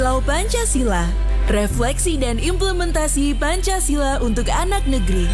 Kilau Pancasila, refleksi dan implementasi Pancasila untuk anak negeri.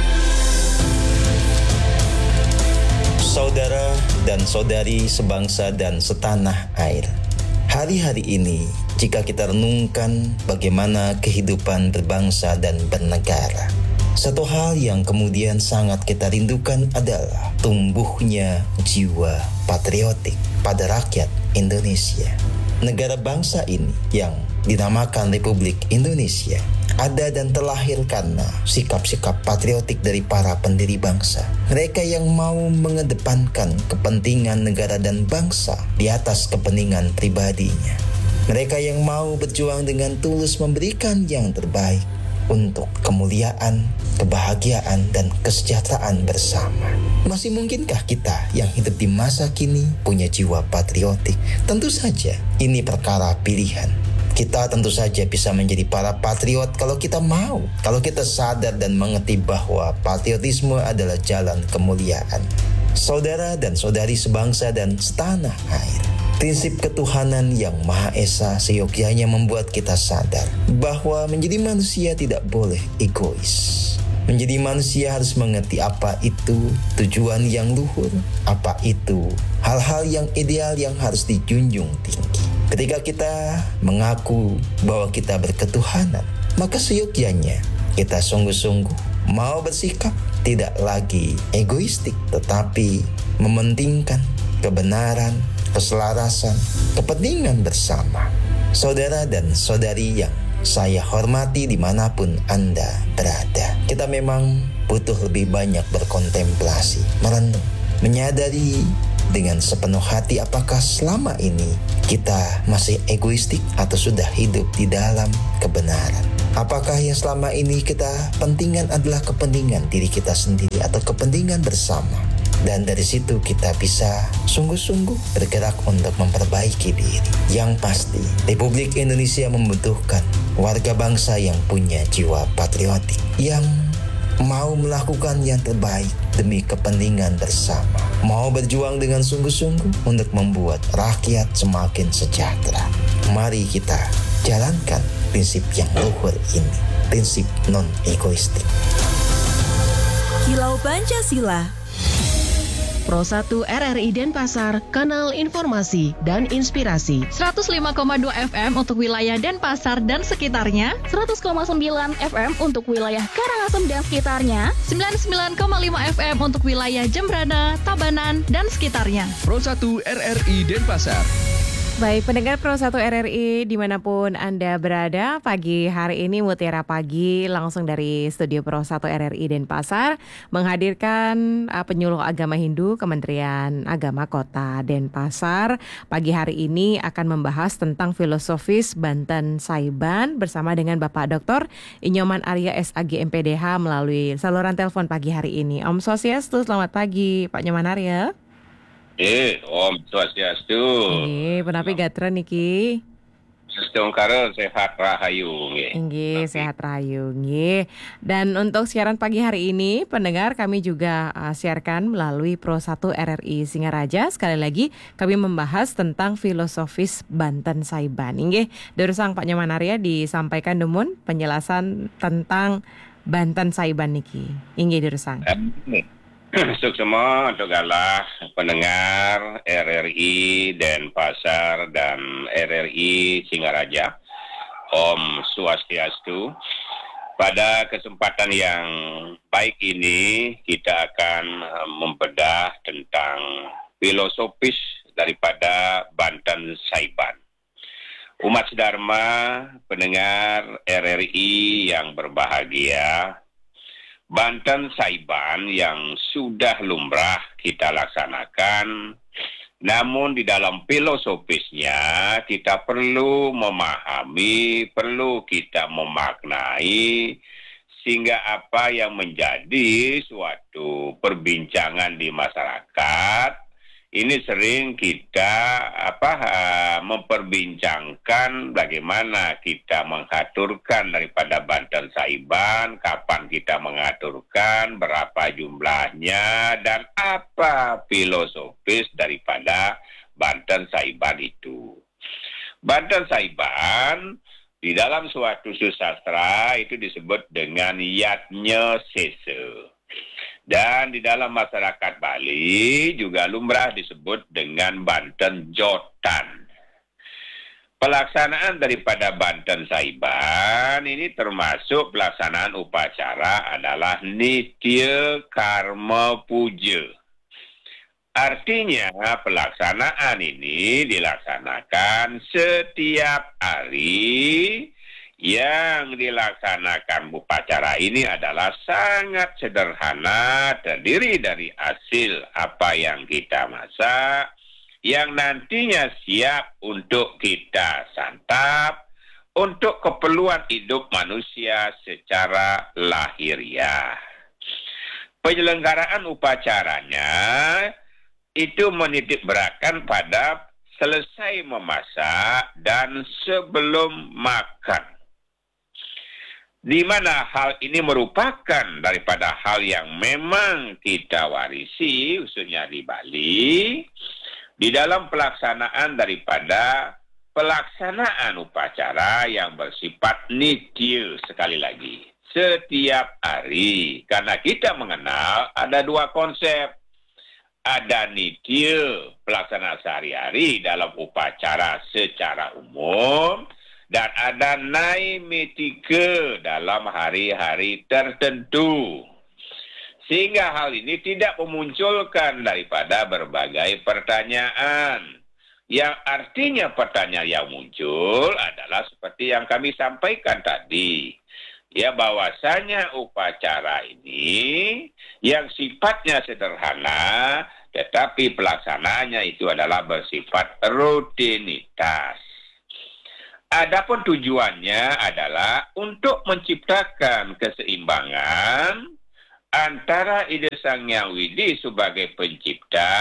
Saudara dan saudari sebangsa dan setanah air, hari-hari ini jika kita renungkan bagaimana kehidupan berbangsa dan bernegara, satu hal yang kemudian sangat kita rindukan adalah tumbuhnya jiwa patriotik pada rakyat Indonesia. Negara bangsa ini yang dinamakan Republik Indonesia ada dan terlahir karena sikap-sikap patriotik dari para pendiri bangsa. Mereka yang mau mengedepankan kepentingan negara dan bangsa di atas kepentingan pribadinya. Mereka yang mau berjuang dengan tulus memberikan yang terbaik untuk kemuliaan, kebahagiaan, dan kesejahteraan bersama. Masih mungkinkah kita yang hidup di masa kini punya jiwa patriotik? Tentu saja, ini perkara pilihan. Kita tentu saja bisa menjadi para patriot kalau kita mau. Kalau kita sadar dan mengerti bahwa patriotisme adalah jalan kemuliaan. Saudara dan saudari sebangsa dan setanah air, prinsip ketuhanan yang Maha Esa seyogyanya membuat kita sadar bahwa menjadi manusia tidak boleh egois. Menjadi manusia harus mengerti apa itu tujuan yang luhur, apa itu hal-hal yang ideal yang harus dijunjung tinggi. Ketika kita mengaku bahwa kita berketuhanan, maka seyogyanya kita sungguh-sungguh mau bersikap tidak lagi egoistik, tetapi mementingkan kebenaran, keselarasan, kepentingan bersama. Saudara dan saudari yang saya hormati dimanapun Anda berada, kita memang butuh lebih banyak berkontemplasi, merenung, menyadari dengan sepenuh hati apakah selama ini kita masih egoistik atau sudah hidup di dalam kebenaran. Apakah yang selama ini kita pentingkan adalah kepentingan diri kita sendiri atau kepentingan bersama? Dan dari situ kita bisa sungguh-sungguh bergerak untuk memperbaiki diri. Yang pasti, Republik Indonesia membutuhkan warga bangsa yang punya jiwa patriotik, yang mau melakukan yang terbaik demi kepentingan bersama, mau berjuang dengan sungguh-sungguh untuk membuat rakyat semakin sejahtera. Mari kita jalankan prinsip yang luhur ini, prinsip non-egoistik. Kilau Pancasila, Pro 1 RRI Denpasar, kanal informasi dan inspirasi. 105,2 FM untuk wilayah Denpasar dan sekitarnya, 100,9 FM untuk wilayah Karangasem dan sekitarnya, 99,5 FM untuk wilayah Jembrana, Tabanan, dan sekitarnya. Pro 1 RRI Denpasar. Baik, pendengar Pro 1 RRI dimanapun Anda berada, pagi hari ini Mutiara Pagi langsung dari studio Pro 1 RRI Denpasar menghadirkan penyuluh agama Hindu Kementerian Agama Kota Denpasar. Pagi hari ini akan membahas tentang filosofis Banten Saiban bersama dengan Bapak Dr. Inyoman Arya SAG MPDH melalui saluran telepon pagi hari ini. Om Swastiastu, selamat pagi Pak Inyoman Arya. Om Swastiastu. Penapi gatra niki. Sedongkara sehat rahayu nggih. Sehat rahayu nggih. Dan untuk siaran pagi hari ini, pendengar kami juga siarkan melalui Pro 1 RRI Singaraja. Sekali lagi kami membahas tentang filosofis Banten Saiban. Nggih, Durusang Pak Nyoman Arya disampaikan demun penjelasan tentang Banten Saiban niki. Nggih Durusang. Suksema untuk galah pendengar RRI Denpasar dan RRI Singaraja. Om Swastiastu. Pada kesempatan yang baik ini kita akan membedah tentang filosofis daripada Banten Saiban. Umat Dharma, pendengar RRI yang berbahagia, Banten Saiban yang sudah lumrah kita laksanakan, namun di dalam filosofisnya kita perlu memahami, perlu kita memaknai, sehingga apa yang menjadi suatu perbincangan di masyarakat, ini sering kita memperbincangkan bagaimana kita mengaturkan daripada Banten Saiban, kapan kita mengaturkan, berapa jumlahnya, dan apa filosofis daripada Banten Saiban itu. Banten Saiban di dalam suatu susastra itu disebut dengan Yatnya Sese. Dan di dalam masyarakat Bali juga lumrah disebut dengan Banten Jotan. Pelaksanaan daripada Banten Saiban ini termasuk pelaksanaan upacara adalah Nitya Karma Puja. Artinya pelaksanaan ini dilaksanakan setiap hari. Yang dilaksanakan upacara ini adalah sangat sederhana, terdiri dari hasil apa yang kita masak, yang nantinya siap untuk kita santap, untuk keperluan hidup manusia secara lahiriah. Penyelenggaraan upacaranya itu menitik beratkan pada selesai memasak dan sebelum makan. Di mana hal ini merupakan daripada hal yang memang kita warisi, khususnya di Bali, di dalam pelaksanaan daripada pelaksanaan upacara yang bersifat nitya, sekali lagi, setiap hari. Karena kita mengenal ada dua konsep. Ada nitya, pelaksanaan sehari-hari dalam upacara secara umum, dan ada naimitike dalam hari-hari tertentu. Sehingga hal ini tidak memunculkan daripada berbagai pertanyaan. Yang artinya pertanyaan yang muncul adalah seperti yang kami sampaikan tadi. Ya, bahwasanya upacara ini yang sifatnya sederhana, tetapi pelaksanaannya itu adalah bersifat rutinitas. Adapun tujuannya adalah untuk menciptakan keseimbangan antara ide Sang Hyang Widi sebagai pencipta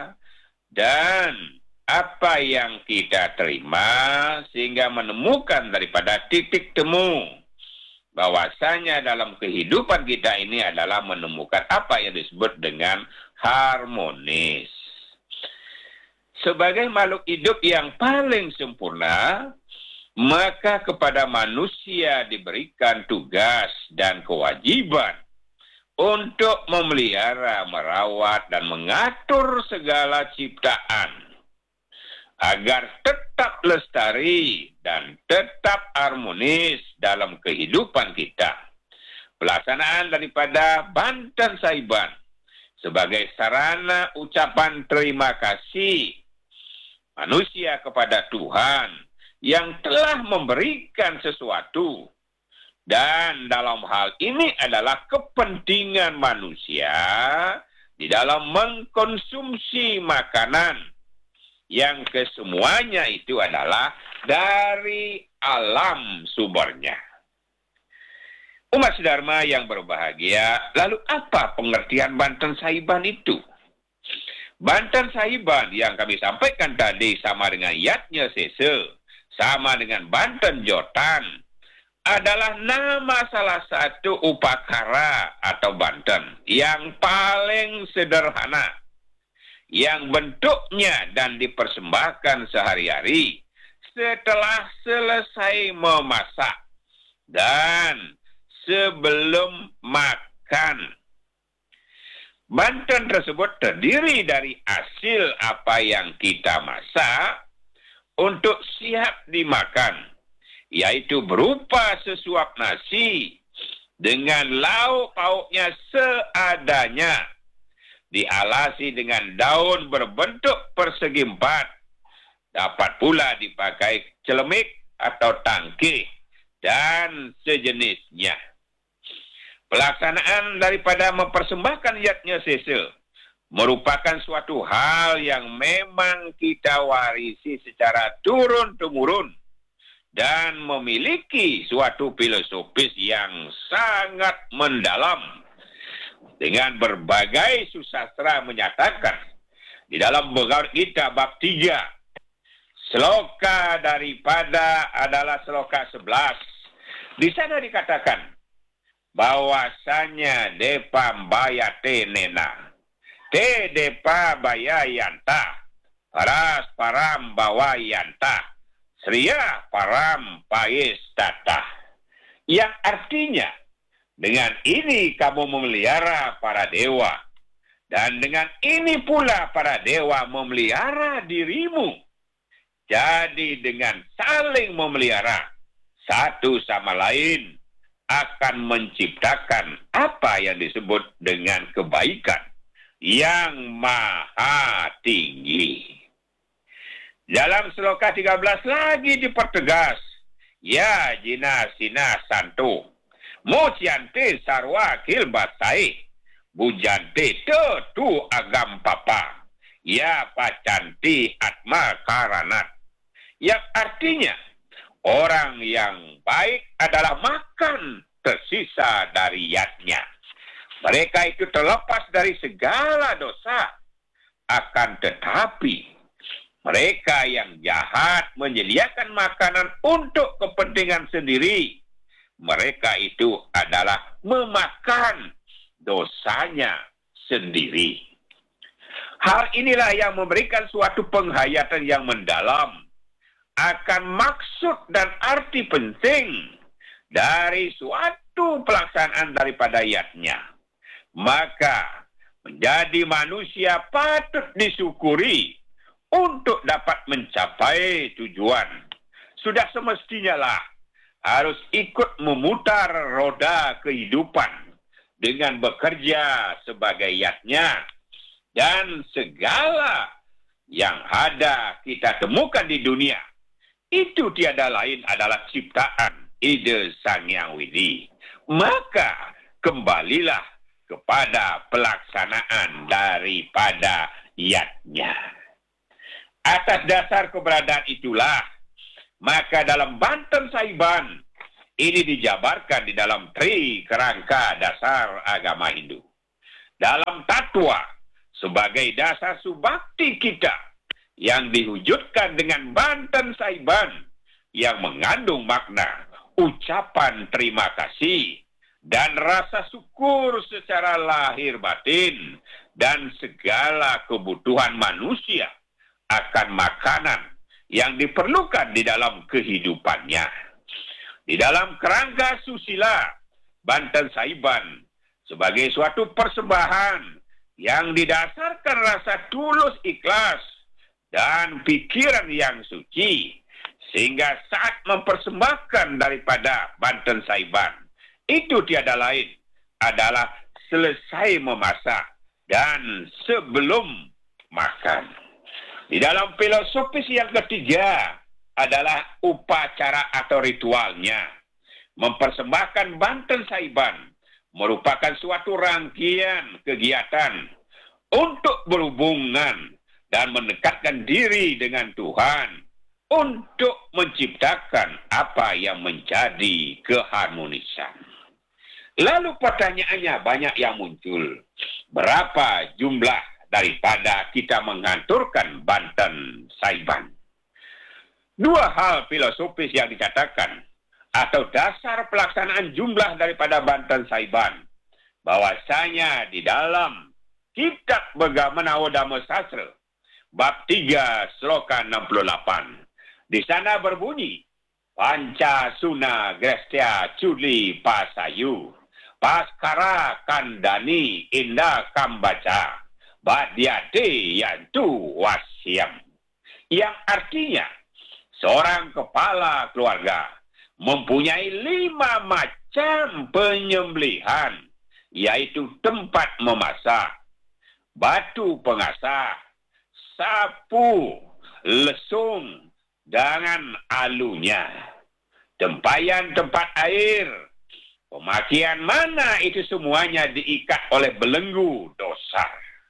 dan apa yang kita terima, sehingga menemukan daripada titik temu bahwasanya dalam kehidupan kita ini adalah menemukan apa yang disebut dengan harmonis. Sebagai makhluk hidup yang paling sempurna, maka kepada manusia diberikan tugas dan kewajiban untuk memelihara, merawat, dan mengatur segala ciptaan agar tetap lestari dan tetap harmonis dalam kehidupan kita. Pelaksanaan daripada Banten Saiban sebagai sarana ucapan terima kasih manusia kepada Tuhan yang telah memberikan sesuatu, dan dalam hal ini adalah kepentingan manusia di dalam mengkonsumsi makanan yang kesemuanya itu adalah dari alam sumbernya. Umat sedharma yang berbahagia, lalu apa pengertian Banten Saiban itu? Banten Saiban yang kami sampaikan tadi sama dengan Yatnya Sese, sama dengan Banten Jotan, adalah nama salah satu upakara atau Banten yang paling sederhana, yang bentuknya dan dipersembahkan sehari-hari setelah selesai memasak dan sebelum makan. Banten tersebut terdiri dari hasil apa yang kita masak untuk siap dimakan, yaitu berupa sesuap nasi dengan lauk pauknya seadanya, dialasi dengan daun berbentuk persegi empat, dapat pula dipakai celemik atau tangkih, dan sejenisnya. Pelaksanaan daripada mempersembahkan Yatnya Sese merupakan suatu hal yang memang kita warisi secara turun-temurun dan memiliki suatu filosofis yang sangat mendalam, dengan berbagai susastra menyatakan di dalam Bhagavad Gita bab 3, sloka daripada adalah sloka 11. Di sana dikatakan bahwasanya depam bayate nena te depa bayayanta paras param bawayanta Sriya Param Payes Tatah. Yang artinya, dengan ini kamu memelihara para dewa. Dan dengan ini pula para dewa memelihara dirimu. Jadi dengan saling memelihara satu sama lain akan menciptakan apa yang disebut dengan kebaikan yang maha tinggi. Dalam sloka 13 lagi dipertegas, ya jina sina santo, mosyante sarwa kilbatai, bujante tu agam papa, ya pacanti atma karanat. Yang artinya, orang yang baik adalah makan tersisa dari yatnya. Mereka itu terlepas dari segala dosa. Akan tetapi, mereka yang jahat menyediakan makanan untuk kepentingan sendiri. Mereka itu adalah memakan dosanya sendiri. Hal inilah yang memberikan suatu penghayatan yang mendalam akan maksud dan arti penting dari suatu pelaksanaan daripada ayatnya. Maka menjadi manusia patut disyukuri untuk dapat mencapai tujuan. Sudah semestinya lah harus ikut memutar roda kehidupan dengan bekerja sebagai ayatnya. Dan segala yang ada kita temukan di dunia itu tiada lain adalah ciptaan ide Sang Hyang Widi. Maka kembalilah kepada pelaksanaan daripada yatnya. Atas dasar keberadaan itulah, maka dalam Banten Saiban ini dijabarkan di dalam tri kerangka dasar agama Hindu. Dalam tatwa sebagai dasar subakti kita yang diwujudkan dengan Banten Saiban yang mengandung makna ucapan terima kasih dan rasa syukur secara lahir batin dan segala kebutuhan manusia akan makanan yang diperlukan di dalam kehidupannya. Di dalam kerangka susila, Banten Saiban sebagai suatu persembahan yang didasarkan rasa tulus ikhlas dan pikiran yang suci, sehingga saat mempersembahkan daripada Banten Saiban, itu tiada lain adalah selesai memasak dan sebelum makan. Di dalam filosofis yang ketiga adalah upacara atau ritualnya. Mempersembahkan Banten Saiban merupakan suatu rangkaian kegiatan untuk berhubungan dan mendekatkan diri dengan Tuhan untuk menciptakan apa yang menjadi keharmonisan. Lalu pertanyaannya banyak yang muncul. Berapa jumlah daripada kita mengaturkan Banten Saiban? Dua hal filosofis yang dikatakan atau dasar pelaksanaan jumlah daripada Banten Saiban. Bahwasanya di dalam Kitab Begamana Dhamma Sastra bab 3 sloka 68. Di sana berbunyi, Panca Suna Grestia Culi Pasayu, Paskara Kandani Indah Kambaca, Badiate Yantu Wasyam. Yang artinya, seorang kepala keluarga mempunyai 5 macam penyembelihan, yaitu tempat memasak, batu pengasah, sapu, lesung, dengan alunya, tempayan tempat air, pemakaian mana itu semuanya diikat oleh belenggu dosa.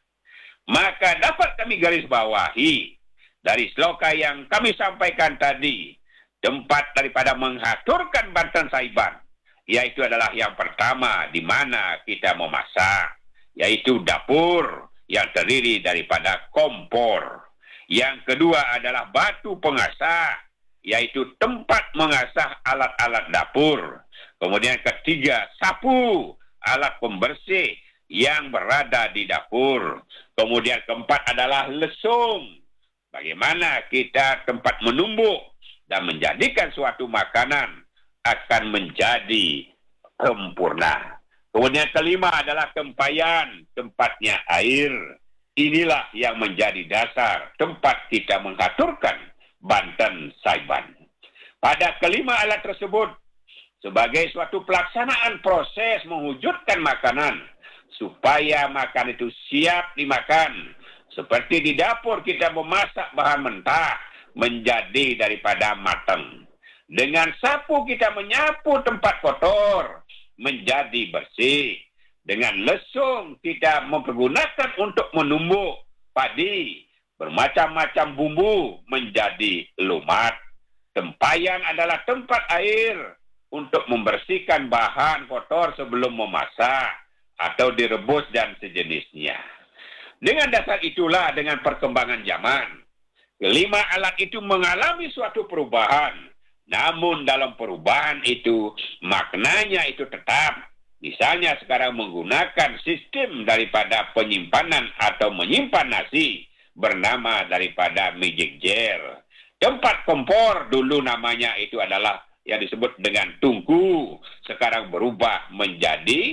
Maka dapat kami garis bawahi dari sloka yang kami sampaikan tadi, tempat daripada mengaturkan Banten Saiban, yaitu adalah yang pertama di mana kita memasak, yaitu dapur yang terdiri daripada kompor. Yang kedua adalah batu pengasah, yaitu tempat mengasah alat-alat dapur. Kemudian ketiga, sapu, alat pembersih yang berada di dapur. Kemudian keempat adalah lesung, bagaimana kita tempat menumbuk dan menjadikan suatu makanan akan menjadi sempurna. Kemudian kelima adalah tempayan, tempatnya air. Inilah yang menjadi dasar tempat kita mengaturkan Banten Saiban. Pada kelima alat tersebut, sebagai suatu pelaksanaan proses mewujudkan makanan, supaya makan itu siap dimakan. Seperti di dapur kita memasak bahan mentah menjadi daripada matang. Dengan sapu kita menyapu tempat kotor menjadi bersih. Dengan lesung kita mempergunakan untuk menumbuk padi, bermacam-macam bumbu menjadi lumat. Tempayan adalah tempat air untuk membersihkan bahan kotor sebelum memasak atau direbus dan sejenisnya. Dengan dasar itulah, dengan perkembangan zaman, kelima alat itu mengalami suatu perubahan. Namun dalam perubahan itu, maknanya itu tetap. Misalnya sekarang menggunakan sistem daripada penyimpanan atau menyimpan nasi bernama daripada magic jar. Tempat kompor dulu namanya itu adalah yang disebut dengan tungku. Sekarang berubah menjadi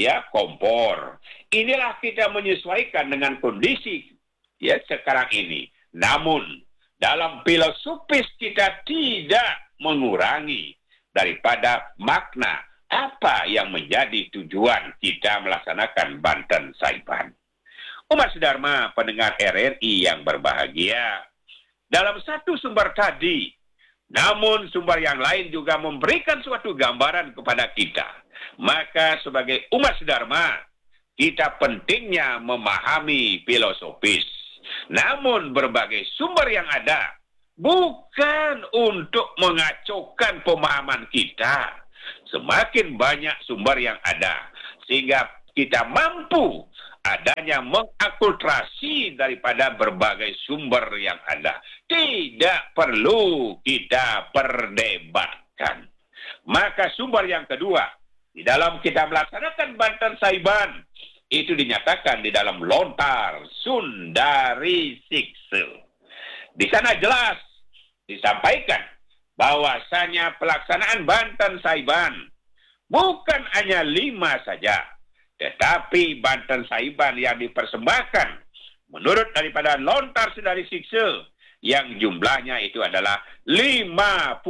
kompor. Inilah kita menyesuaikan dengan kondisi sekarang ini. Namun dalam filosofis kita tidak mengurangi daripada makna apa yang menjadi tujuan kita melaksanakan Banten Saiban. Umat Sedharma pendengar RRI yang berbahagia, dalam satu sumber tadi, namun sumber yang lain juga memberikan suatu gambaran kepada kita. Maka sebagai umat Sedharma, kita pentingnya memahami filosofis. Namun berbagai sumber yang ada bukan untuk mengacaukan pemahaman kita. Semakin banyak sumber yang ada, sehingga kita mampu adanya mengakulturasi daripada berbagai sumber yang ada. Tidak perlu kita perdebatkan. Maka sumber yang kedua, di dalam kita melaksanakan Banten Saiban, itu dinyatakan di dalam lontar Sundari Siksa. Di sana jelas disampaikan bahwasanya pelaksanaan Banten Saiban bukan hanya 5 saja, tetapi Banten Saiban yang dipersembahkan menurut daripada lontar Sundari Siksa yang jumlahnya itu adalah 54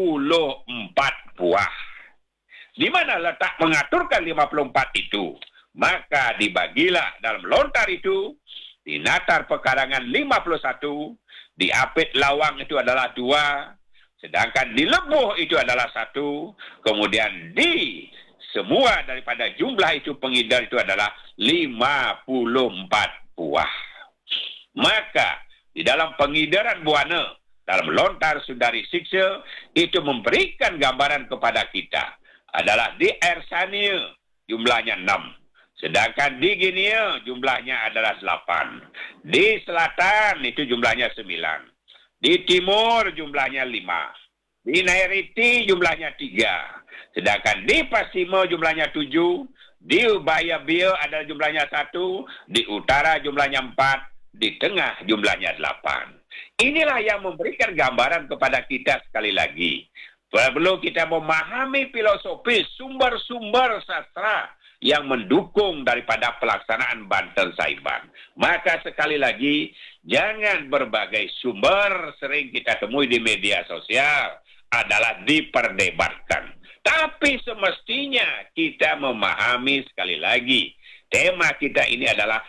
buah. Di mana letak mengaturkan 54 itu? Maka dibagilah dalam lontar itu, di Natar Pekarangan 51, di Apit Lawang itu adalah 2, sedangkan di Lebuh itu adalah 1, kemudian di semua daripada jumlah itu pengidar itu adalah 54 buah. Maka di dalam pengidaran buana, dalam lontar Sundari Siksa, itu memberikan gambaran kepada kita. Adalah di Ersania jumlahnya 6. Sedangkan di Guinea jumlahnya adalah 8. Di selatan itu jumlahnya 9. Di timur jumlahnya 5. Di Nairiti jumlahnya 3. Sedangkan di Pasimo jumlahnya 7. Di Ubaya Bio adalah jumlahnya 1. Di utara jumlahnya 4. Di tengah jumlahnya 8. Inilah yang memberikan gambaran kepada kita sekali lagi. Perlu kita memahami filosofis sumber-sumber sastra yang mendukung daripada pelaksanaan Banten Saiban. Maka sekali lagi, jangan berbagai sumber sering kita temui di media sosial adalah diperdebatkan. Tapi semestinya kita memahami sekali lagi, tema kita ini adalah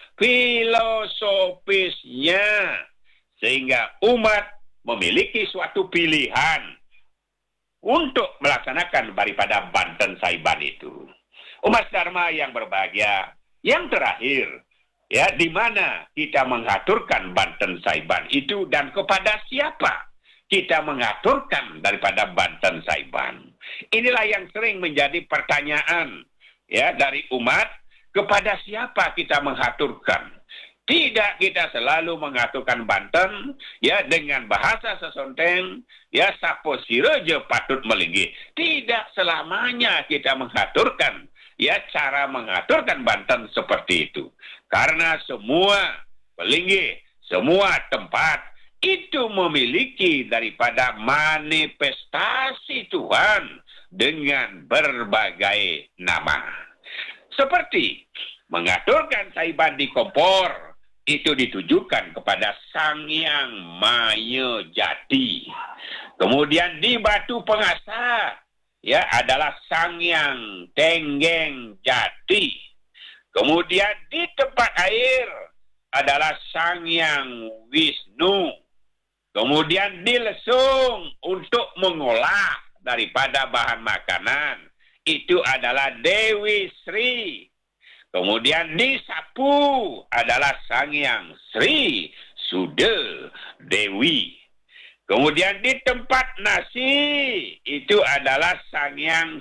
filosofisnya. Sehingga umat memiliki suatu pilihan untuk melaksanakan daripada Banten Saiban itu. Umat Dharma yang berbahagia, yang terakhir, di mana kita mengaturkan Banten Saiban itu dan kepada siapa kita mengaturkan daripada Banten Saiban. Inilah yang sering menjadi pertanyaan dari umat, kepada siapa kita mengaturkan. Tidak kita selalu mengaturkan Banten dengan bahasa sesonteng sapo sireje patut melinggih. Tidak selamanya kita mengaturkan cara mengaturkan Banten seperti itu. Karena semua pelinggih, semua tempat itu memiliki daripada manifestasi Tuhan dengan berbagai nama. Seperti mengaturkan saiban di kompor, itu ditujukan kepada Sang Hyang Maya Jati. Kemudian di batu pengasah, ya, adalah Sang Hyang Tenggeng Jati. Kemudian di tempat air adalah Sang Hyang Wisnu. Kemudian di lesung untuk mengolah daripada bahan makanan, itu adalah Dewi Sri. Kemudian di sapu adalah Sang Hyang Sri Suda Dewi. Kemudian di tempat nasi itu adalah Sang Hyang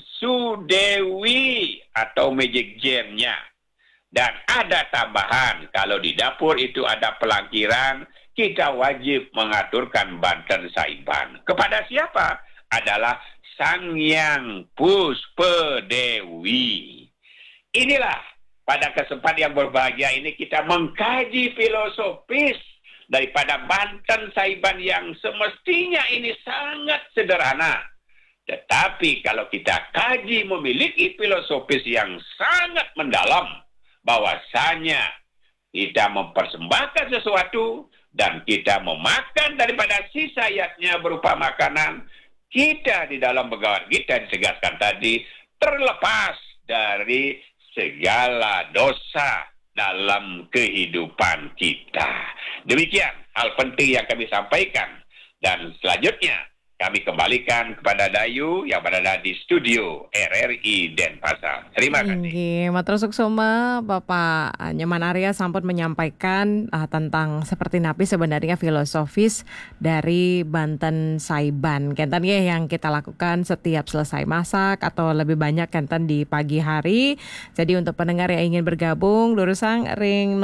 Sudewi atau magic gem-nya. Dan ada tambahan, kalau di dapur itu ada pelangkiran, kita wajib mengaturkan banten saiban. Kepada siapa? Adalah Sang Hyang Puspa Dewi. Inilah pada kesempatan yang berbahagia ini kita mengkaji filosofis daripada banten saiban yang semestinya ini sangat sederhana. Tetapi kalau kita kaji memiliki filosofis yang sangat mendalam, bahwasanya kita mempersembahkan sesuatu dan kita memakan daripada sisanya berupa makanan, kita di dalam Bhagavad Gita ditegaskan tadi terlepas dari segala dosa dalam kehidupan kita. Demikian hal penting yang kami sampaikan. Dan selanjutnya kami kembalikan kepada Dayu yang berada di studio RRI Denpasar. Terima kasih. Matur suksuma Bapak Nyoman Arya sampun menyampaikan tentang seperti napi sebenarnya filosofis dari banten saiban. Kenten yang kita lakukan setiap selesai masak atau lebih banyak kenten di pagi hari. Jadi untuk pendengar yang ingin bergabung, lurusang ring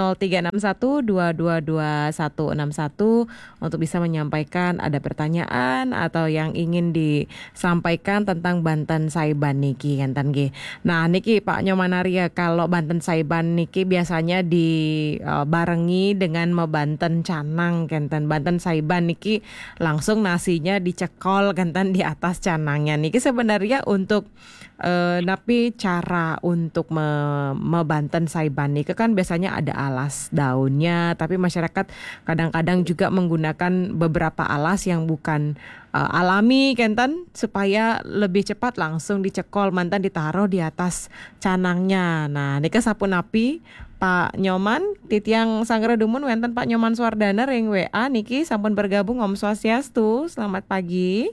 0361222161 untuk bisa menyampaikan ada pertanyaan atau yang ingin disampaikan tentang banten saiban niki kenten nggih. Nah niki Pak Nyoman Arya, kalau banten saiban niki biasanya dibarengi dengan mebanten canang kenten. Banten saiban niki langsung nasinya dicekol kenten di atas canangnya. Niki sebenarnya untuk tapi cara untuk mebanten saiban niki kan biasanya ada alas daunnya, tapi masyarakat kadang-kadang juga menggunakan beberapa alas yang bukan alami kenten supaya lebih cepat langsung dicekol mantan ditaruh di atas canangnya. Nah niki sapunapi Pak Nyoman titiang Sanggara Dumun wenten Pak Nyoman Swardana ring WA niki sampun bergabung. Om Swastiastu, selamat pagi.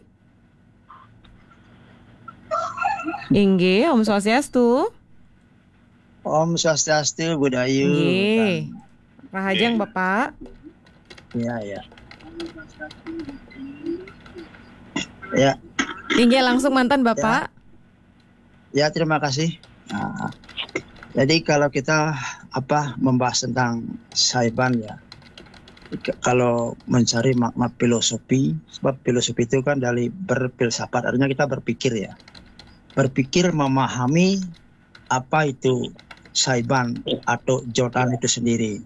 Inggih, Om Swastiastu. Om Swastiastu, Budayu. Inggih. Rahajeng Bapak. Ya. Ya. Inggih langsung mantan Bapak. Ya, terima kasih. Nah, jadi kalau kita membahas tentang saiban ya, kalau mencari makna filosofi, sebab filosofi itu kan dari berfilsafat, artinya kita berpikir ya. Berpikir memahami apa itu saiban atau jotan itu sendiri.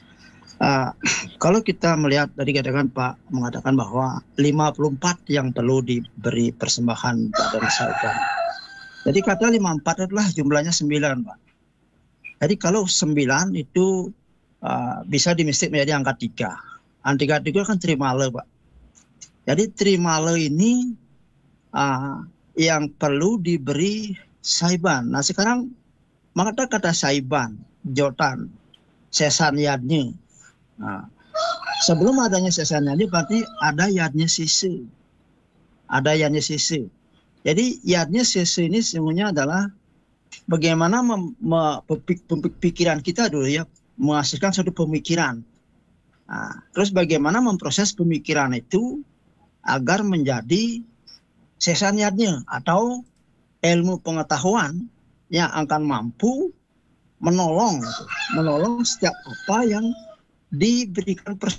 Kalau kita melihat tadi Pak mengatakan bahwa 54 yang perlu diberi persembahan pada saiban. Jadi kata 54 adalah jumlahnya 9 Pak. Jadi kalau 9 itu bisa dimistik menjadi angka 3. Angka 3 kan trimale Pak. Jadi trimale ini yang perlu diberi saiban. Nah sekarang maka kata saiban, jotan, sesan yadnya. Nah, sebelum adanya sesan yadnya berarti ada yadnya sisi. Ada yadnya sisi. Jadi yadnya sisi ini semuanya adalah bagaimana pikiran kita dulu ya, menghasilkan suatu pemikiran. Nah, terus bagaimana memproses pemikiran itu agar menjadi sesan yadnya atau ilmu pengetahuan yang akan mampu menolong setiap apa yang diberi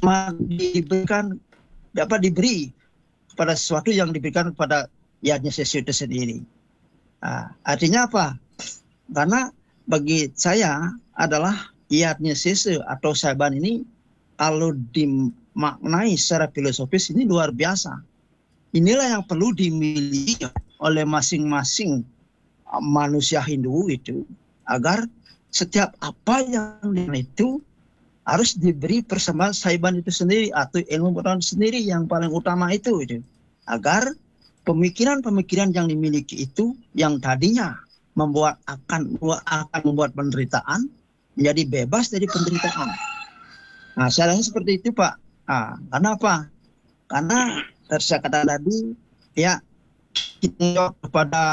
kepada sesuatu yang diberikan kepada yadnya sesi itu sendiri. Nah, artinya apa? Karena bagi saya adalah yadnya sesi atau saiban ini kalau maknai secara filosofis ini luar biasa. Inilah yang perlu dimiliki oleh masing-masing manusia Hindu itu, agar setiap apa yang itu harus diberi persembahan saiban itu sendiri atau ilmu pengetahuan sendiri yang paling utama itu, agar pemikiran-pemikiran yang dimiliki itu yang tadinya akan membuat penderitaan menjadi bebas dari penderitaan. Nah, saya rasa seperti itu, Pak. Karena apa? Karena saya katakan tadi, ya, kita kepada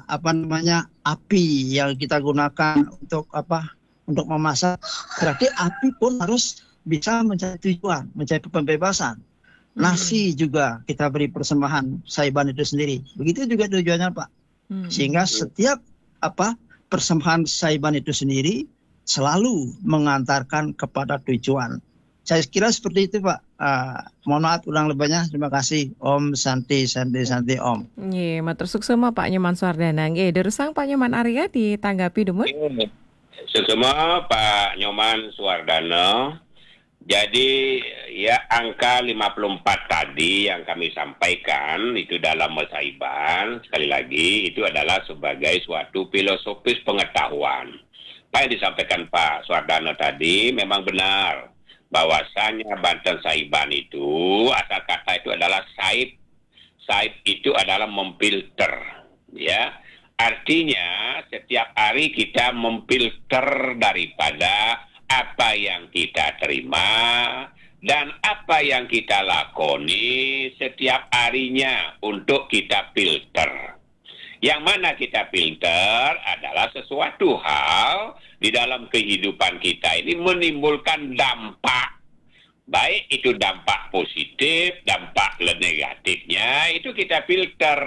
api yang kita gunakan untuk memasak, berarti api pun harus bisa mencari tujuan, mencari pembebasan. Nasi juga kita beri persembahan saiban itu sendiri. Begitu juga tujuannya, Pak. Sehingga setiap persembahan saiban itu sendiri selalu mengantarkan kepada tujuan. Saya kira seperti itu, Pak. Mohon maaf ulang lebihnya. Terima kasih. Om Santi Om. Nggih, matur suksema Pak Nyoman Suardana. Nggih, derusang Pak Nyoman Arya ditanggapi Dumut. Suksema Pak Nyoman Suardana. Jadi ya angka 54 tadi yang kami sampaikan itu dalam Saiban, sekali lagi itu adalah sebagai suatu filosofis pengetahuan. Apa yang disampaikan Pak Suardana tadi memang benar. Bahwasanya Banten Saiban itu asal kata itu adalah saib. Saib itu adalah memfilter, ya. Artinya setiap hari kita memfilter daripada apa yang kita terima dan apa yang kita lakoni setiap harinya untuk kita filter. Yang mana kita filter adalah sesuatu hal di dalam kehidupan kita ini menimbulkan dampak. Baik itu dampak positif, dampak negatifnya, itu kita filter.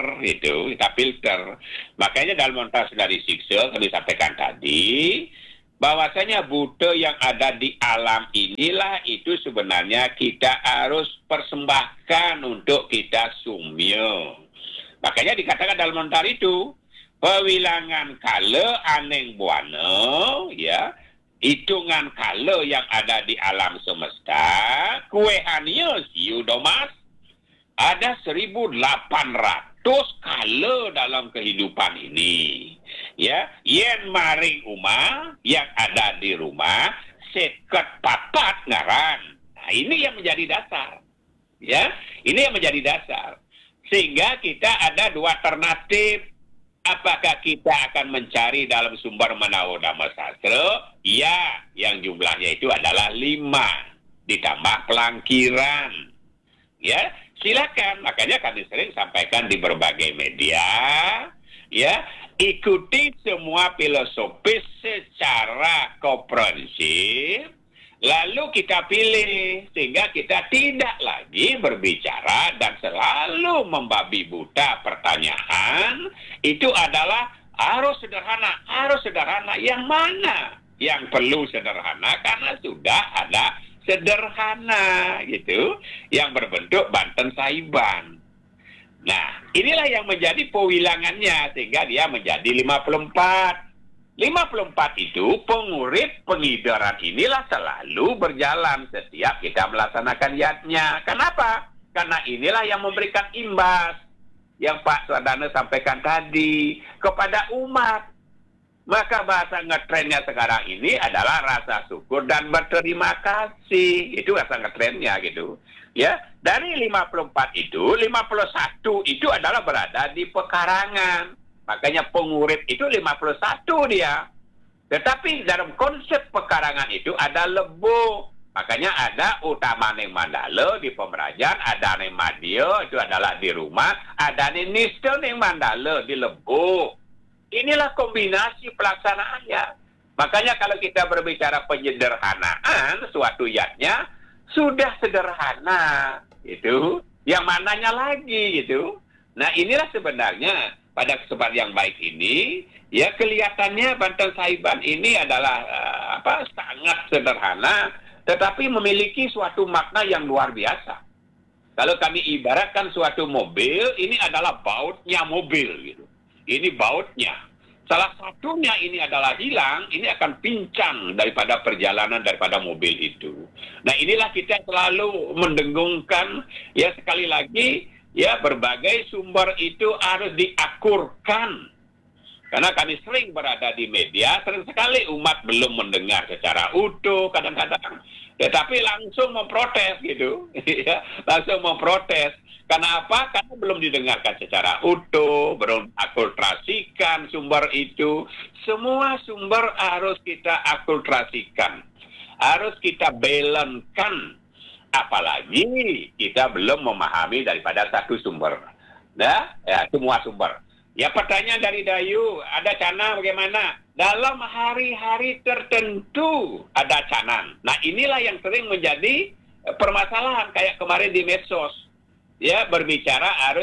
Makanya dalam konteks dari siksa, kami sampaikan tadi, bahwasanya Buddha yang ada di alam inilah itu sebenarnya kita harus persembahkan untuk kita sumya. Makanya dikatakan dalam montar itu, pewilangan kala aneng buana, ya, hitungan kala yang ada di alam semesta, kuehania siu domas, ada 1.800 kala dalam kehidupan ini. Ya, yen maring umah yang ada di rumah, seket papat ngaran. Nah, ini yang menjadi dasar. Ya, ini yang menjadi dasar. Sehingga kita ada dua alternatif. Apakah kita akan mencari dalam sumber Manao Dhamma Sastra? Ya, yang jumlahnya itu adalah 5 ditambah pelangkiran. Ya, silakan. Makanya kami sering sampaikan di berbagai media, ya, ikuti semua filosofis secara komprehensif. Lalu kita pilih, sehingga kita tidak lagi berbicara dan selalu membabi buta pertanyaan. Itu adalah harus sederhana. Yang mana yang perlu sederhana? Karena sudah ada sederhana, gitu, yang berbentuk Banten Saiban. Nah, inilah yang menjadi pewilangannya, sehingga dia menjadi 54. 54 itu pengurip pengidaran inilah selalu berjalan setiap kita melaksanakan yatnya. Kenapa? Karena inilah yang memberikan imbas yang Pak Suardana sampaikan tadi kepada umat. Maka bahasa ngetrennya sekarang ini adalah rasa syukur dan berterima kasih. Itu rasa ngetrennya gitu. Ya, dari 54 itu, 51 itu adalah berada di pekarangan. Makanya pengurip itu 51 dia. Tetapi dalam konsep pekarangan itu ada lebu. Makanya ada utamane mandala di pemerajan, ada ne madya itu adalah di rumah, ada ne nista ning mandala di lebu. Inilah kombinasi pelaksanaannya. Makanya kalau kita berbicara penyederhanaan suatu yatnya sudah sederhana itu. Yang mananya lagi gitu. Nah, inilah sebenarnya pada kesempatan yang baik ini, ya kelihatannya Banten Saiban ini adalah sangat sederhana, tetapi memiliki suatu makna yang luar biasa. Kalau kami ibaratkan suatu mobil, ini adalah bautnya mobil, gitu. Ini bautnya. salah satunya ini adalah hilang, ini akan pincang daripada perjalanan daripada mobil itu. Nah, inilah kita selalu mendengungkan, ya sekali lagi, ya berbagai sumber itu harus diakurkan. Karena kami sering berada di media, sering sekali umat belum mendengar secara utuh kadang-kadang. Tetapi langsung memprotes gitu, ya, langsung memprotes. Karena apa? Karena belum didengarkan secara utuh, belum akulturasikan sumber itu. Semua sumber harus kita akulturasikan, harus kita balancekan. Apalagi kita belum memahami daripada satu sumber. Nah, ya, semua sumber. Ya, pertanyaan dari Dayu, ada canang bagaimana? Dalam hari-hari tertentu ada canang. Nah, inilah yang sering menjadi permasalahan kayak kemarin di medsos. Ya, berbicara harus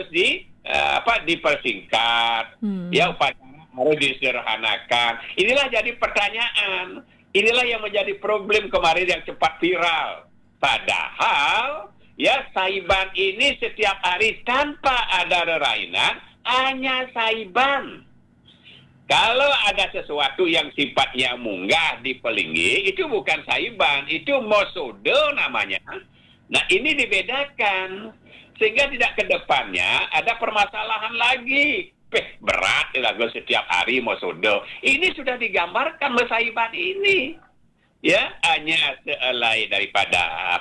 dipersingkat, ya upacara harus disederhanakan. Inilah jadi pertanyaan. Inilah yang menjadi problem kemarin yang cepat viral. Padahal, ya saiban ini setiap hari tanpa ada rerainan, hanya saiban. Kalau ada sesuatu yang sifatnya munggah dipelingi, itu bukan saiban, itu mosode namanya. Nah, ini dibedakan. Sehingga tidak ke depannya ada permasalahan lagi. Berat lagu setiap hari mosode. Ini sudah digambarkan mesaiban ini. Ya, hanya sehelai daripada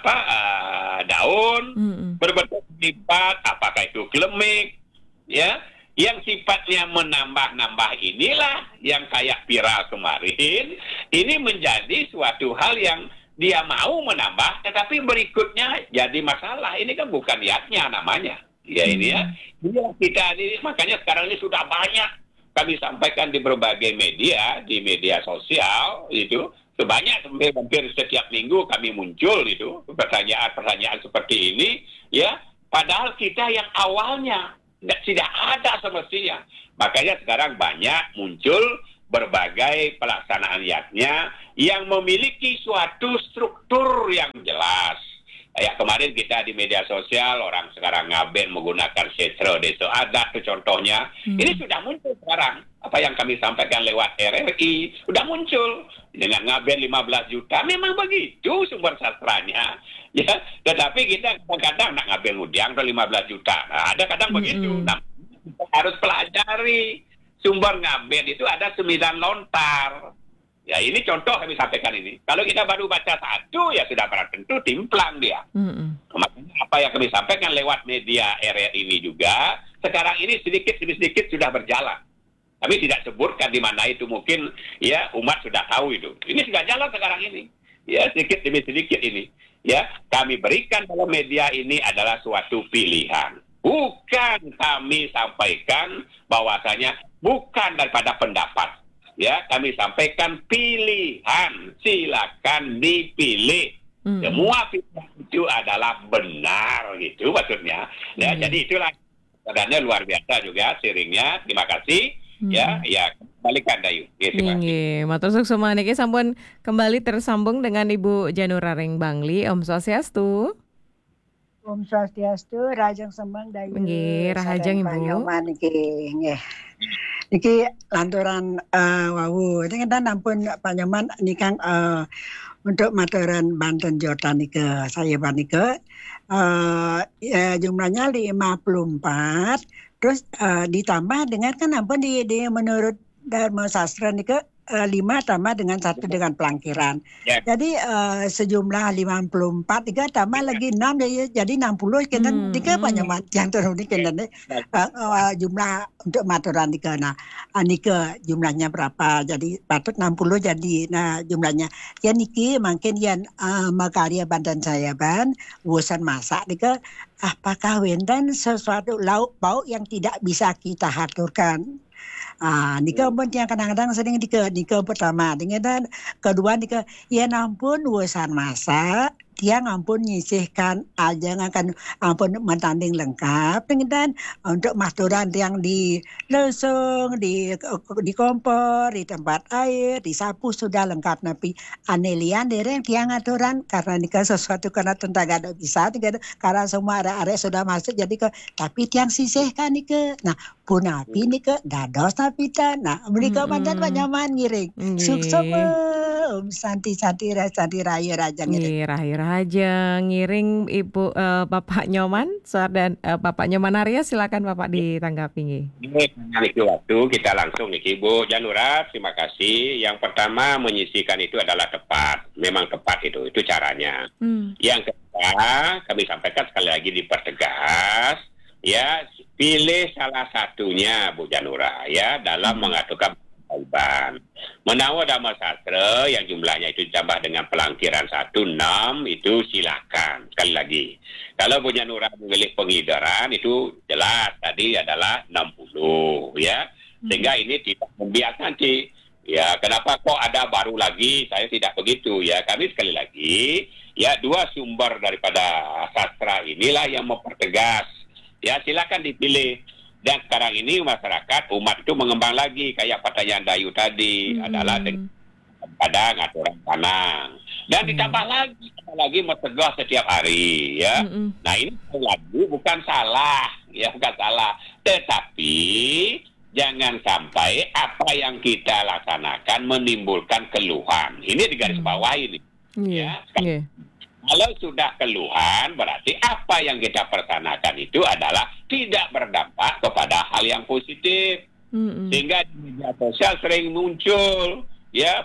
daun, berbentuk lipat, apakah itu klemik, ya, yang sifatnya menambah-nambah inilah yang kayak viral kemarin. Ini menjadi suatu hal yang dia mau menambah, tetapi berikutnya jadi masalah. Ini kan bukan niatnya namanya. Ya ini ya. Inilah kita ini, makanya sekarang ini sudah banyak kami sampaikan di berbagai media, di media sosial itu. Sebanyak hampir setiap minggu kami muncul itu pertanyaan-pertanyaan seperti ini, ya. Padahal kita yang awalnya tidak ada semestinya. Makanya sekarang banyak muncul berbagai pelaksanaan yatnya yang memiliki suatu struktur yang jelas. Kayak kemarin kita di media sosial, orang sekarang ngaben menggunakan setro desa adat itu contohnya. Ini sudah muncul sekarang. Apa yang kami sampaikan lewat RRI, sudah muncul. Dengan ngaben 15 juta, memang begitu sumber sastranya. Ya, tetapi kita kadang-kadang nak ngaben udiang 15 juta. Nah, ada kadang begitu. Nah, kita harus pelajari. Sumber ngaben itu ada 9 lontar. Ya, ini contoh kami sampaikan ini. Kalau kita baru baca satu, ya sudah barang tentu timplang dia. Makanya apa yang kami sampaikan lewat media RRI ini juga, sekarang ini sedikit demi sedikit sudah berjalan. Kami tidak sebutkan di mana itu, mungkin ya umat sudah tahu itu. Ini sudah jalan sekarang ini. Ya, sedikit demi sedikit ini. Ya, kami berikan dalam media ini adalah suatu pilihan. Bukan kami sampaikan bahwasanya bukan daripada pendapat. Ya, kami sampaikan pilihan, silakan dipilih. Semua pilihan itu adalah benar, gitu maksudnya. Ya, jadi itulah sebenarnya luar biasa juga sharingnya. Terima kasih. Ya, balikan Dayu. Nggih, matur suksuma niki sampun kembali tersambung dengan Ibu Januraring Bangli. Om Swastiastu. Om Swastiastu, Rajang Sembang Dayu. Nggih, rahajeng Ibu. Nggih. Niki lanturan wawu. Ini kan ampun panjaman nikang untuk maturan Banten Jota nika saya banika jumlahnya 54. Terus ditambah dengan kan ampun di menurut Dharma Sastra nika 5 tambah dengan 1 dengan pelangkiran. Yeah. Jadi sejumlah 54, 3 tambah lagi 6 jadi 60 kita tiga banyak yang turun ini kita jumlah untuk maturan nika. Nah, nika jumlahnya berapa? Jadi patut 60 jadi jumlahnya. Ya niki mungkin yang makarya Banten saya urusan masak nika apakah wenten sesuatu lauk pauk yang tidak bisa kita aturkan. Nika pun yang kadang-kadang sering nika pertama, dengan kedua nika ya ampun urusan masak tiang ampun nyisihkan aja akan ampun mentanding lengkap dan untuk masturan tiang di lesung, di kompor, di tempat air, disapu sudah lengkap. Tapi anelian dereng tiang aturan karena ini sesuatu karena tentaga ada bisa karena semua area sudah masuk jadi tapi tiang sisihkan nih nah punapi nih dados napitan nah mereka mandan nyaman ngiring sukses santi raya raja ngiring Raja ngiring Ibu Bapak Nyoman dan Bapak Nyoman Arya silakan Bapak ditanggapi. Ini waktu kita langsung nih Ibu Janura, terima kasih. Yang pertama menyisihkan itu adalah tepat, memang tepat itu caranya. Yang kedua kami sampaikan sekali lagi dipertegas, ya pilih salah satunya Bu Janura ya dalam mengaturkan Taliban. Menawa Dhamma Sastra yang jumlahnya itu ditambah dengan pelangkiran 16 itu silakan. Sekali lagi, kalau Bu Janura memilih pengidaran itu jelas tadi adalah 60 ya. Sehingga ini tidak membiarkan nanti. Ya, kenapa kok ada baru lagi? Saya tidak begitu ya. Kami sekali lagi ya dua sumber daripada sastra inilah yang mempertegas. Ya, silakan dipilih. Dan sekarang ini masyarakat umat itu mengembang lagi kayak pertanyaan Dayu tadi adalah pada ngaturan tanang dan ditambah lagi mencegah setiap hari ya. Nah ini lagi bukan salah ya bukan salah tetapi jangan sampai apa yang kita laksanakan menimbulkan keluhan. Ini di garis bawah ini ya. Kalau sudah keluhan, berarti apa yang kita persanakan itu adalah tidak berdampak kepada hal yang positif. Sehingga di media sosial sering muncul, ya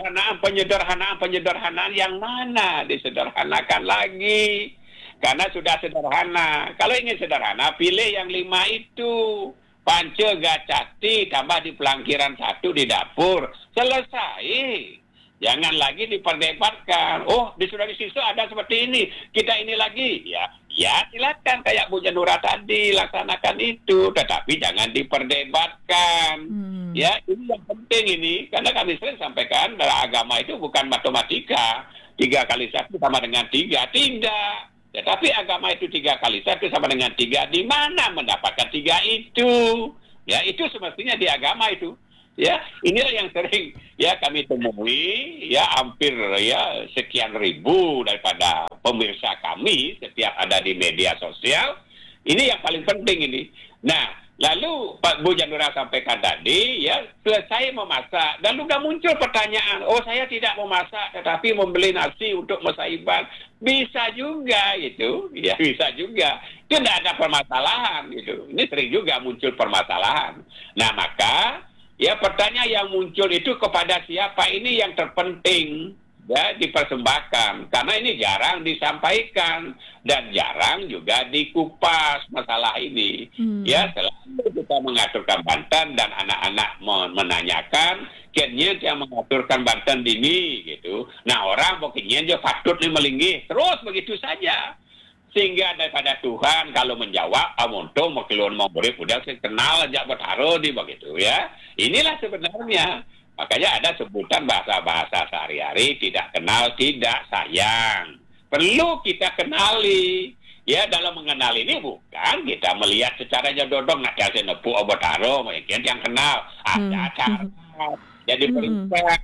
penyederhanaan yang mana disederhanakan lagi. Karena sudah sederhana. Kalau ingin sederhana, pilih yang 5 itu. Panca gacati, tambah di pelangkiran 1 di dapur. Selesai. Jangan lagi diperdebatkan. Oh, di Sulawesi Sisa ada seperti ini. Kita ini lagi. Ya silakan kayak Bu Janura tadi laksanakan itu. Tetapi jangan diperdebatkan. Ya, ini yang penting ini. Karena kami sering sampaikan dalam agama itu bukan matematika. 3 kali 1 sama dengan 3. Tidak. Tetapi agama itu 3 kali 1 sama dengan 3. Di mana mendapatkan 3 itu? Ya, itu semestinya di agama itu. Ya, inilah yang sering ya kami temui ya hampir ya sekian ribu daripada pemirsa kami setiap ada di media sosial. Ini yang paling penting ini. Nah, lalu Pak Bu Janura sampaikan tadi ya selesai memasak dan sudah muncul pertanyaan, oh saya tidak memasak tetapi membeli nasi untuk Masaiban. Bisa juga itu, ya bisa juga. Itu tidak ada permasalahan gitu. Ini sering juga muncul permasalahan. Nah, maka ya pertanyaan yang muncul itu kepada siapa ini yang terpenting ya dipersembahkan karena ini jarang disampaikan dan jarang juga dikupas masalah ini. Ya selalu kita mengaturkan Banten dan anak-anak menanyakan kiannya yang mengaturkan Banten ini gitu. Nah orang mungkinnya dia patut melinggih terus begitu saja. Sehingga daripada Tuhan kalau menjawab amonto makilun mau beri udah saya kenal aja bertaruh di begitu ya. Inilah sebenarnya makanya ada sebutan bahasa-bahasa sehari-hari tidak kenal tidak sayang. Perlu kita kenali ya dalam mengenal ini bukan kita melihat secara jodong nak kasih nepu bertaruh mungkin yang kenal ada cara jadi perintah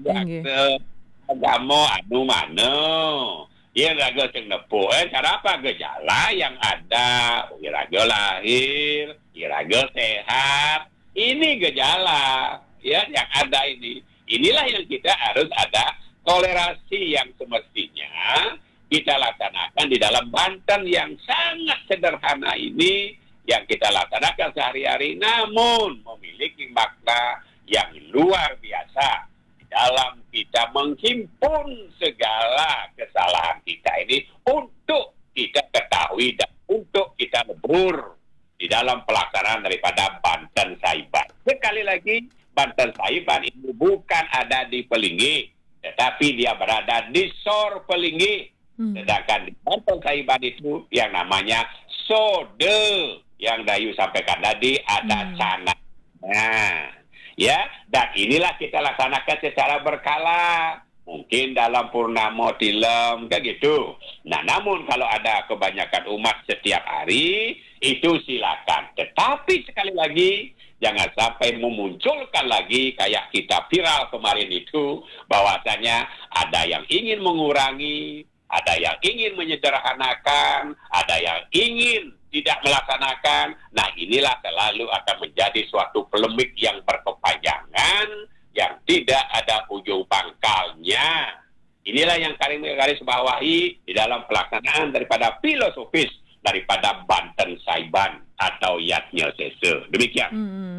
agama anu mano. Ya raga sing nepo cara apa gejala yang ada raga lahir raga sehat ini gejala ya yang ada ini inilah yang kita harus ada toleransi yang semestinya kita laksanakan di dalam Banten yang sangat sederhana ini yang kita laksanakan sehari-hari namun memiliki makna yang luar biasa dalam kita menghimpun segala kesalahan kita ini untuk kita ketahui dan untuk kita lebur di dalam pelaksanaan daripada Banten Saiban. Sekali lagi, Banten Saiban ini bukan ada di Pelinggi, tetapi dia berada di Sor Pelinggi. Sedangkan di Banten Saiban itu yang namanya Sode, yang Dayu sampaikan tadi ada Cana. Nah, ya, dan inilah kita laksanakan secara berkala. mungkin dalam purnama tilem, kayak gitu. Nah, namun kalau ada kebanyakan umat setiap hari, itu silakan. Tetapi sekali lagi, jangan sampai memunculkan lagi kayak kita viral kemarin itu, bahwasanya ada yang ingin mengurangi, ada yang ingin menyederhanakan, ada yang ingin tidak melaksanakan. Nah, inilah selalu akan menjadi suatu polemik yang berkepanjangan, yang tidak ada ujung pangkalnya. Inilah yang kami garis bawahi di dalam pelaksanaan daripada filosofis daripada Banten Saiban atau Yatnya Sese. Demikian.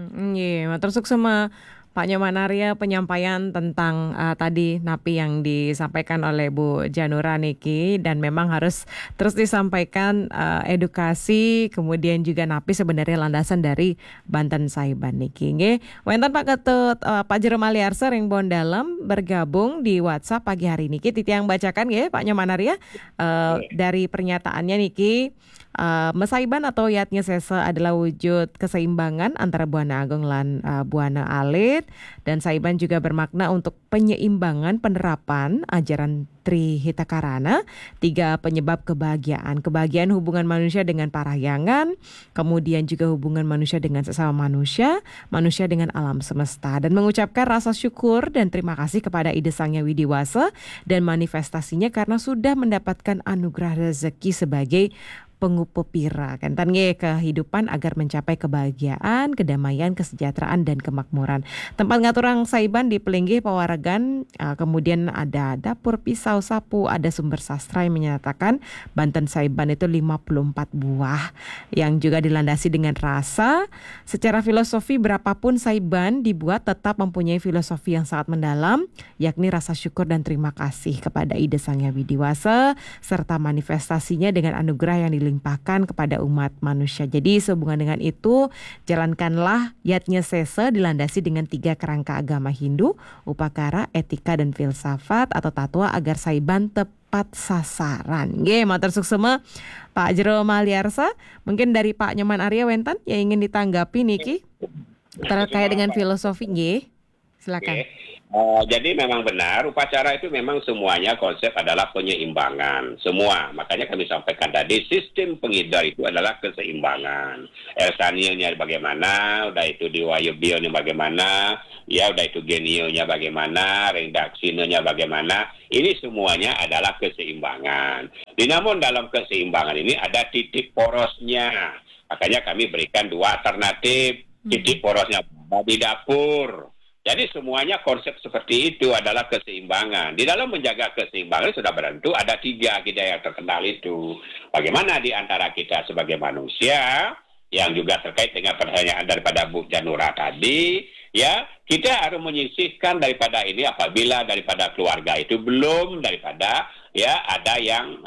Matur suksema Pak Nyoman Arya penyampaian tentang tadi napi yang disampaikan oleh Bu Janura niki, dan memang harus terus disampaikan edukasi, kemudian juga napi sebenarnya landasan dari Banten Saiban niki. Nggih, wonten Pak Ketut Pak Jero Maliarsa ring Bon Dalem bergabung di WhatsApp pagi hari niki. Titi yang bacakan nggih Pak Nyoman Arya dari pernyataannya niki. Mesaiban atau Yatnya Sese adalah wujud keseimbangan antara Buana Agung lan Buana Alit, dan Saiban juga bermakna untuk penyeimbangan penerapan ajaran Trihitakarana, 3 penyebab kebahagiaan. Kebahagiaan hubungan manusia dengan parahyangan, kemudian juga hubungan manusia dengan sesama manusia, manusia dengan alam semesta, dan mengucapkan rasa syukur dan terima kasih kepada Ide Sang Hyang Widiwasa dan manifestasinya karena sudah mendapatkan anugerah rezeki sebagai pengupepira kan kehidupan agar mencapai kebahagiaan, kedamaian, kesejahteraan dan kemakmuran. Tempat ngaturang Saiban di Pelinggih Pawaregan, kemudian ada dapur pisau sapu, ada sumber sastra yang menyatakan Banten Saiban itu 54 buah yang juga dilandasi dengan rasa. Secara filosofi berapapun Saiban dibuat tetap mempunyai filosofi yang sangat mendalam, yakni rasa syukur dan terima kasih kepada Ide Sang Hyang Widiwasa serta manifestasinya dengan anugerah yang dilimpahkan kepada umat manusia. Jadi sehubungan dengan itu, jalankanlah Yatnya Sese dilandasi dengan 3 kerangka agama Hindu, upakara, etika dan filsafat atau tatwa agar Saiban tepat sasaran. Nggih, matur suksema Pak Jero Maliarsa. Mungkin dari Pak Nyoman Arya wenten yang ingin ditanggapi niki terkait dengan filosofi nggih. Silakan. Jadi memang benar, upacara itu memang semuanya konsep adalah penyeimbangan. Semua, makanya kami sampaikan tadi, sistem pengidar itu adalah keseimbangan. Elsanilnya bagaimana, udah itu diwayubionya bagaimana, ya udah itu genionya bagaimana, redaksinenya bagaimana. Ini semuanya adalah keseimbangan. Namun dalam keseimbangan ini ada titik porosnya. Makanya kami berikan 2 alternatif. Titik porosnya di dapur. Jadi semuanya konsep seperti itu adalah keseimbangan. Di dalam menjaga keseimbangan sudah tentu ada 3 kita yang terkenal itu. Bagaimana di antara kita sebagai manusia, yang juga terkait dengan pertanyaan daripada Bu Janura tadi, ya kita harus menyisihkan daripada ini apabila daripada keluarga itu belum daripada ya ada yang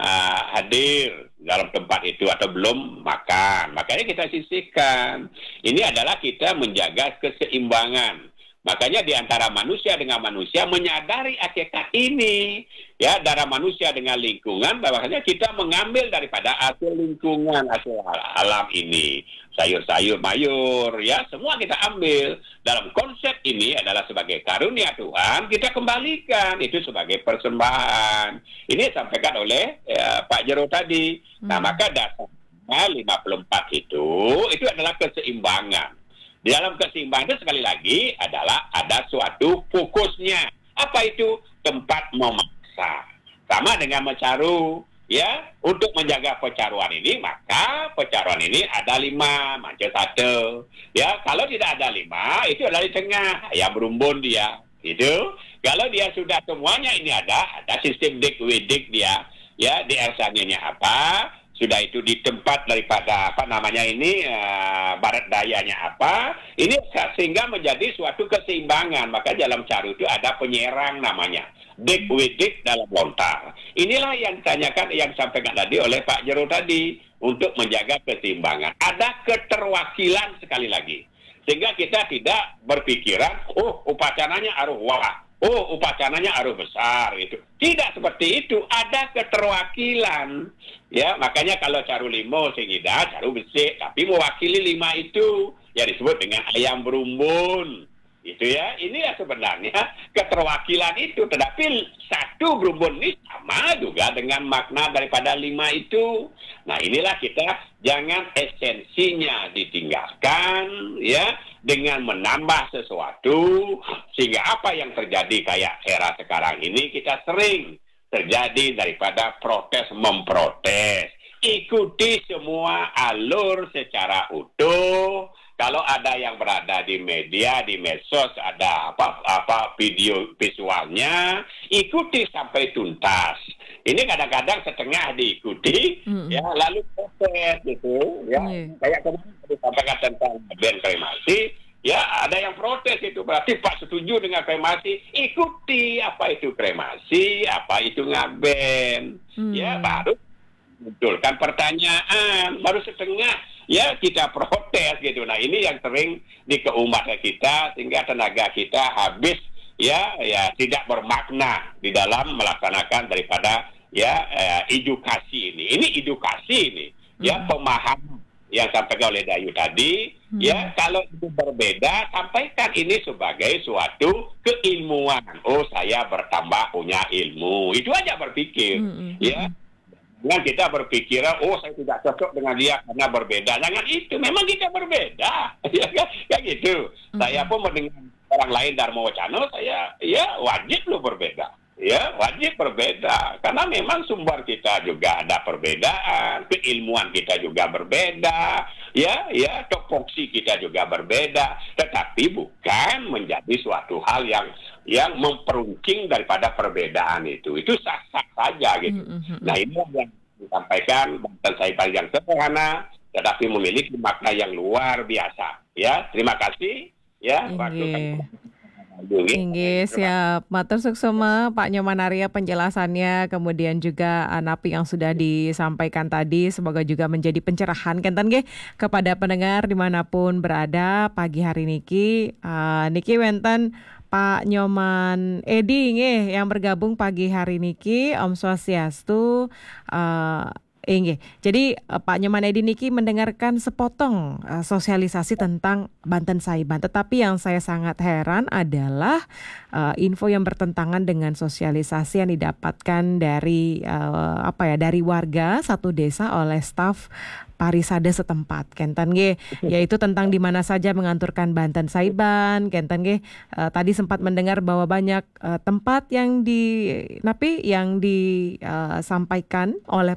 hadir dalam tempat itu atau belum makan. Makanya kita sisihkan. Ini adalah kita menjaga keseimbangan. Makanya di antara manusia dengan manusia menyadari hakikat ini, ya, antara manusia dengan lingkungan, bahwasanya kita mengambil daripada hasil lingkungan, hasil alam ini, sayur-sayur, mayur, ya, semua kita ambil. Dalam konsep ini adalah sebagai karunia Tuhan, kita kembalikan itu sebagai persembahan. Ini disampaikan oleh Pak Jero tadi. Nah, maka dasarnya 54 itu adalah keseimbangan. Di dalam keseimbangan itu sekali lagi adalah ada suatu fokusnya. Apa itu? Tempat memasak. Sama dengan mencaru. Ya, untuk menjaga pecaruan ini, maka pecaruan ini ada 5, macam 1. Ya, kalau tidak ada 5, itu adalah di tengah. Ayam berumbun dia. Gitu. Kalau dia sudah semuanya ini ada sistem dik-widik dia. Ya, di RSAN-nya apa? Sudah itu di tempat daripada barat dayanya apa, ini sehingga menjadi suatu keseimbangan. Maka dalam caru itu ada penyerang namanya dik widik dalam lontar. Inilah yang ditanyakan, yang disampaikan tadi oleh Pak Jero tadi, untuk menjaga keseimbangan. Ada keterwakilan sekali lagi, sehingga kita tidak berpikiran upacaranya aruh wah, upacaranya aruh besar itu. Tidak seperti itu, ada keterwakilan. Ya, makanya kalau caru limo singida, caru besi, tapi mewakili 5 itu yang disebut dengan ayam berumbun. Itu ya, ini ya sebenarnya keterwakilan itu, tetapi satu berumpun ini sama juga dengan makna daripada 5 itu. Nah, inilah kita jangan esensinya ditinggalkan ya dengan menambah sesuatu, sehingga apa yang terjadi kayak era sekarang ini kita sering terjadi daripada protes memprotes. Ikuti semua alur secara utuh. Kalau ada yang berada di media, di medsos, ada apa video visualnya, ikuti sampai tuntas. Ini kadang-kadang setengah diikuti, ya lalu protes gitu, ya. Kayak kemarin disampaikan tentang band kremasi, ya ada yang protes itu, berarti Pak setuju dengan kremasi, ikuti apa itu kremasi, apa itu ngaben, ya baru munculkan pertanyaan, baru setengah. Ya kita protes gitu. Nah ini yang sering di keumatan kita sehingga tenaga kita habis ya tidak bermakna di dalam melaksanakan daripada edukasi ini. Ini edukasi ini ya pemahaman yang disampaikan oleh Dayu tadi. Ya kalau itu berbeda sampaikan ini sebagai suatu keilmuan. Oh saya bertambah punya ilmu. Itu aja berpikir ya. Dengan kita berpikir, oh saya tidak cocok dengan dia karena berbeda. Jangan itu, memang kita berbeda. Ya kan? Kayak gitu. Saya pun mendengar orang lain Dharma Wacana, saya wajib lo berbeda. Ya, wajib berbeda. Karena memang sumber kita juga ada perbedaan, keilmuan kita juga berbeda, ya, topoksi kita juga berbeda. Tetapi bukan menjadi suatu hal yang memperuncing daripada perbedaan itu. Itu sah-sah saja gitu. Nah ini yang disampaikan Banten Saiban yang sederhana, tetapi memiliki makna yang luar biasa. Ya, terima kasih. Ya, waktu Inggih, siap. Matur suksema Pak Nyoman Arya penjelasannya, kemudian juga napi yang sudah disampaikan tadi, semoga juga menjadi pencerahan kenten nggih kepada pendengar dimanapun berada pagi hari niki. Niki wenten Pak Nyoman Edi nggih yang bergabung pagi hari niki. Om Swastiastu. Inggih. Jadi Pak Nyoman Edi niki mendengarkan sepotong sosialisasi tentang Banten Saiban. Tetapi yang saya sangat heran adalah info yang bertentangan dengan sosialisasi yang didapatkan dari dari warga satu desa oleh staf Parisade setempat. Kenten nggih, yaitu tentang di mana saja menganturkan Banten Saiban. Kenten nggih, tadi sempat mendengar bahwa banyak tempat yang disampaikan oleh